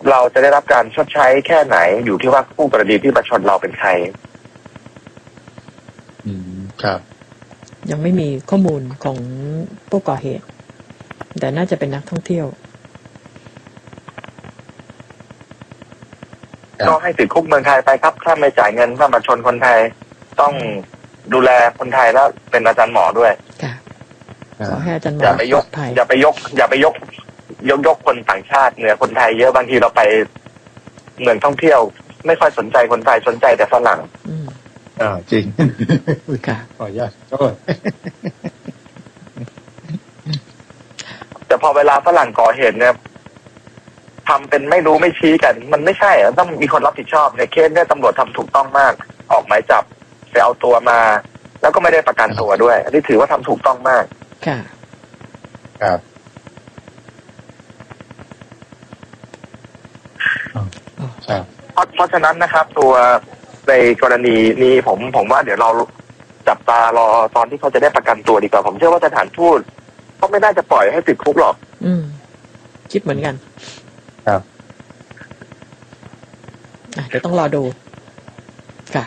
เราจะได้รับการชดใช้แค่ไหนอยู่ที่ว่าผู้กรณีที่มาชนเราเป็นใครครับยังไม่มีข้อมูลของผู้ก่อเหตุแต่น่าจะเป็นนักท่องเที่ยวก็ให้ติดคุกเมืองไทยไปครับถ้าไม่จ่ายเงินถ้ามาชนคนไทยต้องดูแลคนไทยแล้วเป็นอาจารย์หมอด้วยค่ะขอให้อาจารย์หมออย่าไปยกคนต่างชาติเหนือคนไทยเยอะบางทีเราไปเมืองท่องเที่ยวไม่ค่อยสนใจคนไทยสนใจแต่ฝรั่งจริงค่ะขออนุญาตโทษแต่พอเวลาฝรั่งก่อเหตุเนี่ยทำเป็นไม่รู้ไม่ชี้กันมันไม่ใช่ต้องมีคนรับผิดชอบในเคสเนี่ยตำรวจทำถูกต้องมากออกหมายจับไปเอาตัวมาแล้วก็ไม่ได้ประกันตัวด้วยอันนี้ถือว่าทำถูกต้องมากค่ะครับเพราะฉะนั้นนะครับตัวในกรณีนี้ผมว่าเดี๋ยวเราจับตารอตอนที่เขาจะได้ประกันตัวดีกว่าผมเชื่อว่าสถานทูตเขาไม่น่าจะปล่อยให้ติดคุกหรอกคิดเหมือนกันครับเดี๋ยวต้องรอดูค่ะ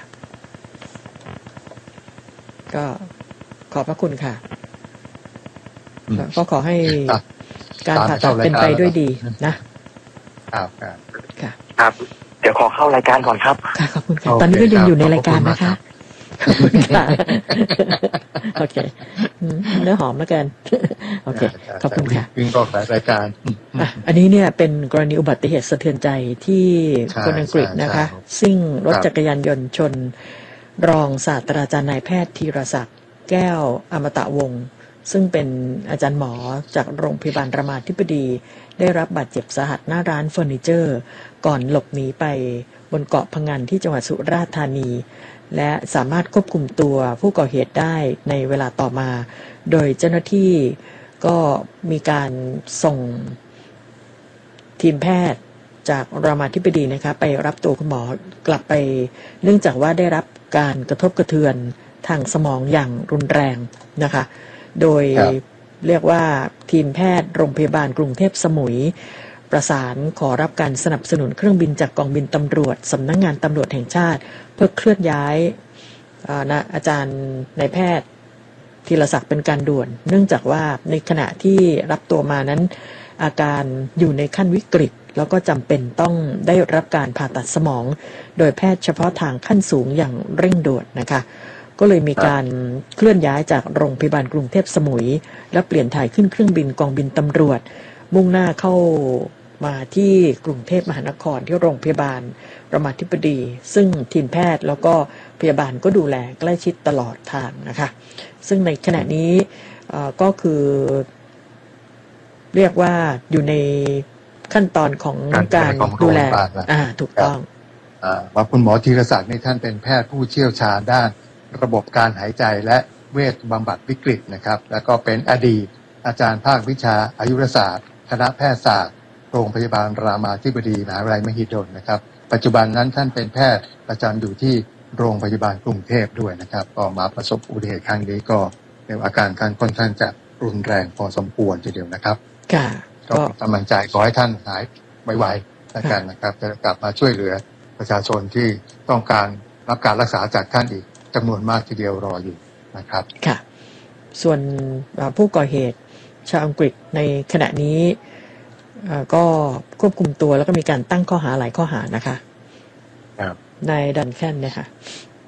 ก็ขอบพระคุณค่ะก็ขอให้การผ่าตัดเป็นไปด้วยดีนะครับค่ะครับเดี๋ยวขอเข้ารายการก่อนครับค่ะขอบคุณค่ะตอนนี้ก็ยังอยู่ในรายการนะคะขอบคุณค่ะโอเคเนื้อหอมแล้วกันโอเคขอบคุณค่ะวิ่งต่อสายรายการอันนี้เนี่ยเป็นกรณีอุบัติเหตุสะเทือนใจที่คนอังกฤษนะคะซิ่งรถจักรยานยนต์ชนรองศาสตราจารย์นายแพทย์ธีรศักดิ์แก้วอมตะวงศ์ซึ่งเป็นอาจารย์หมอจากโรงพยาบาลรามาธิบดีได้รับบาดเจ็บสาหัสหน้าร้านเฟอร์นิเจอร์ก่อนหลบหนีไปบนเกาะพะงันที่จังหวัดสุราษฎร์ธานีและสามารถควบคุมตัวผู้ก่อเหตุได้ในเวลาต่อมาโดยเจ้าหน้าที่ก็มีการส่งทีมแพทย์จากรามาธิบดีนะคะไปรับตัวคุณหมอกลับไปเนื่องจากว่าได้รับการกระทบกระเทือนทางสมองอย่างรุนแรงนะคะโดยเรียกว่าทีมแพทย์โรงพยาบาลกรุงเทพสมุยประสานขอรับการสนับสนุนเครื่องบินจากกองบินตำรวจสำนักงานตำรวจแห่งชาติเพื่อเคลื่อนย้ายอาจารย์นายแพทย์ธีรศักดิ์เป็นการด่วนเนื่องจากว่าในขณะที่รับตัวมานั้นอาการอยู่ในขั้นวิกฤตแล้วก็จำเป็นต้องได้รับการผ่าตัดสมองโดยแพทย์เฉพาะทางขั้นสูงอย่างเร่งด่วนนะคะก็เลยมีการเคลื่อนย้ายจากโรงพยาบาลกรุงเทพสมุยและเปลี่ยนถ่ายขึ้นเครื่องบินกองบินตำรวจมุ่งหน้าเข้ามาที่กรุงเทพมหานครที่โรงพยาบาลรามาธิบดีซึ่งทีมแพทย์แล้วก็พยาบาลก็ดูแลใกล้ชิดตลอดทางนะคะซึ่งในขณะนี้ก็คือเรียกว่าอยู่ในขั้นตอนของการดูแลถูกต้องว่าคุณหมอธีรศักดิ์ในท่านเป็นแพทย์ผู้เชี่ยวชาญด้านระบบการหายใจและเวชบำบัดวิกฤตนะครับแล้วก็เป็นอดีตอาจารย์ภาควิชาอายุรศาสตร์คณะแพทยศาสตร์โรงพยาบาลรามาธิบดีมหาวิทยาลัยมหิดลนะครับปัจจุบันนั้นท่านเป็นแพทย์ประจำอยู่ที่โรงพยาบาลกรุงเทพด้วยนะครับก็มาประสบอุบัติเหตุครั้งนี้ก็อาการค่อนข้างจะรุนแรงพอสมควรทีเดียวนะครับค่ะก็กำลังใจขอให้ท่านหายไวๆแล้วกันนะครับจะกลับมาช่วยเหลือประชาชนที่ต้องการรับการรักษาจากท่านอีกจำนวนมากทีเดียวรออยู่นะครับค่ะส่วนผู้ก่อเหตุชาวอังกฤษในขณะนี้ก็ควบคุมตัวแล้วก็มีการตั้งข้อหาหลายข้อหานะคะครับในดันแคนเนี่ยค่ะ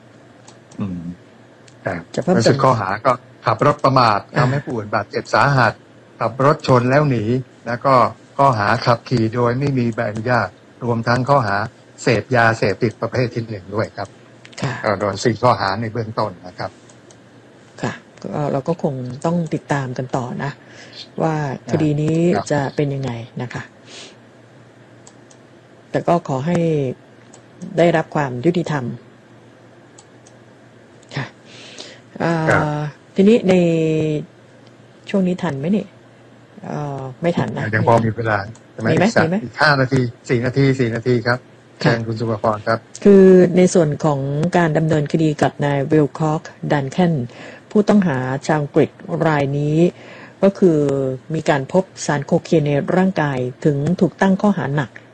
จะเพิ่มเติมข้อหาก็ขับรถประมาททำให้ผู้อื่นบาดเจ็บสาหัสขับรถชนแล้วหนีแล้วก็ข้อหาขับขี่โดยไม่มีใบอนุญาตรวมทั้งข้อหาเสพยาเสพติดประเภทที่หนึ่งด้วยครับโดน4ข้อหาในเบื้องต้นนะครับค่ะเราก็คงต้องติดตามกันต่อนะว่าคดีนี้จะเป็นยังไงนะคะแต่ก็ขอให้ได้รับความยุติธรรมค่ะทีนี้ในช่วงนี้ทันไหมนี่ไม่ทันนะยังพอมีเวลามีไหมอีก5 นาที4 นาทีครับเชิญคุณสุภพรครับคือในส่วนของการดำเนินคดีกับนายวิลคอกดันแคนผู้ต้องหาชาวอังกฤษรายนี้ก็คือมีการพบสารโคเคนในร่างกายถึงถูกตั้งข้อหาหนัก